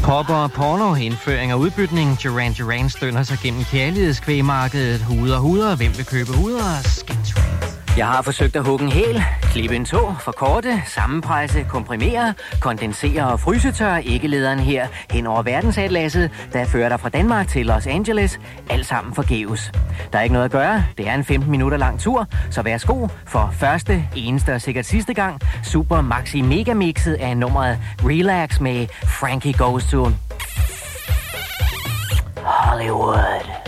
Popper og porno, indføring og udbytning. Duran Duran stønner sig gennem kærlighedskvægmarkedet. Huder, hvem vil købe huder? Skintrade. Jeg har forsøgt at hugge en hæl, klippe en tå, forkorte, sammenpresse, komprimere, kondensere og frysetørre ikke-lederen her hen over verdensatlasset, der fører dig fra Danmark til Los Angeles, alt sammen forgæves. Der er ikke noget at gøre, det er en 15 minutter lang tur, så værsgo for første, eneste og sikkert sidste gang, super maxi mega mixet af nummeret Relax med Frankie Goes to Hollywood.